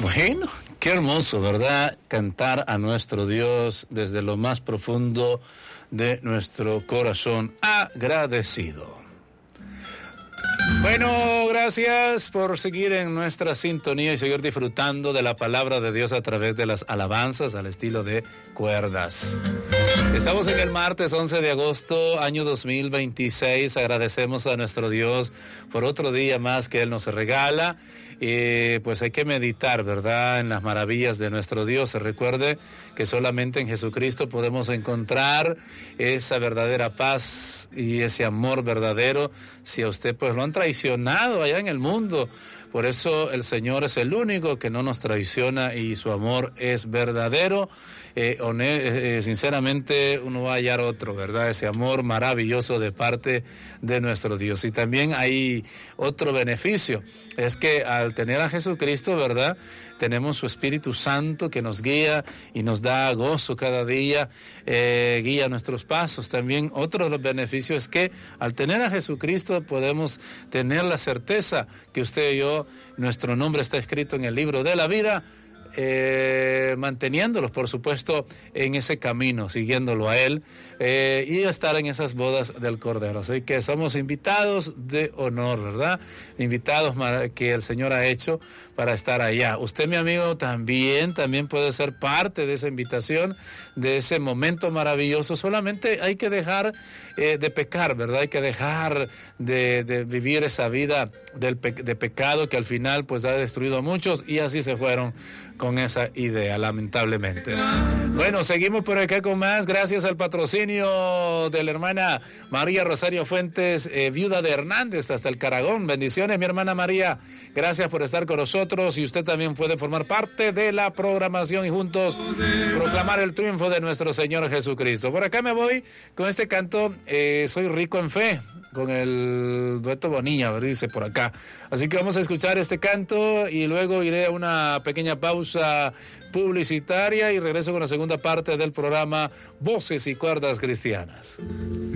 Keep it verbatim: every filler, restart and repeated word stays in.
Bueno, qué hermoso, ¿verdad? Cantar a nuestro Dios desde lo más profundo de nuestro corazón agradecido. Bueno, gracias por seguir en nuestra sintonía y seguir disfrutando de la palabra de Dios a través de las alabanzas al estilo de cuerdas. Estamos en el martes once de agosto, año dos mil veintiséis. Agradecemos a nuestro Dios por otro día más que Él nos regala. Y pues hay que meditar, ¿verdad?, en las maravillas de nuestro Dios. Se recuerde que solamente en Jesucristo podemos encontrar esa verdadera paz y ese amor verdadero. Si a usted pues lo han traicionado allá en el mundo, por eso el Señor es el único que no nos traiciona y su amor es verdadero. Eh, eh, sinceramente uno va a hallar otro, ¿verdad? Ese amor maravilloso de parte de nuestro Dios. Y también hay otro beneficio, es que al tener a Jesucristo, ¿verdad?, tenemos su Espíritu Santo que nos guía y nos da gozo cada día, eh, guía nuestros pasos. También otro de los beneficios es que al tener a Jesucristo podemos tener la certeza que usted y yo, nuestro nombre está escrito en el libro de la vida, Eh, manteniéndolos, por supuesto, en ese camino, siguiéndolo a Él, eh, y estar en esas bodas del Cordero. Así que somos invitados de honor, ¿verdad? Invitados que el Señor ha hecho para estar allá. Usted, mi amigo, también, también puede ser parte de esa invitación, de ese momento maravilloso. Solamente hay que dejar eh, de pecar, ¿verdad? Hay que dejar de, de vivir esa vida del pe- de pecado que al final pues ha destruido a muchos, y así se fueron con esa idea, lamentablemente. Bueno, seguimos por acá con más, gracias al patrocinio de la hermana María Rosario Fuentes, eh, viuda de Hernández, hasta el Caragón. Bendiciones, mi hermana María, gracias por estar con nosotros, y usted también puede formar parte de la programación y juntos proclamar el triunfo de nuestro Señor Jesucristo. Por acá me voy con este canto, eh, Soy rico en fe, con el dueto Bonilla, dice por acá. Así que vamos a escuchar este canto y luego iré a una pequeña pausa publicitaria y regreso con la segunda parte del programa Voces y Cuerdas Cristianas.